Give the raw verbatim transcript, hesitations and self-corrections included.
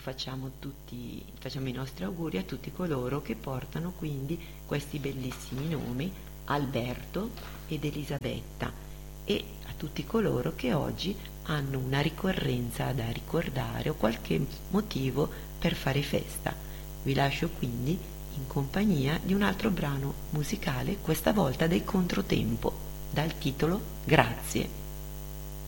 facciamo, tutti, facciamo i nostri auguri a tutti coloro che portano quindi questi bellissimi nomi, Alberto ed Elisabetta, e a tutti coloro che oggi hanno una ricorrenza da ricordare o qualche motivo per fare festa. Vi lascio quindi in compagnia di un altro brano musicale, questa volta dei Controtempo, dal titolo Grazie.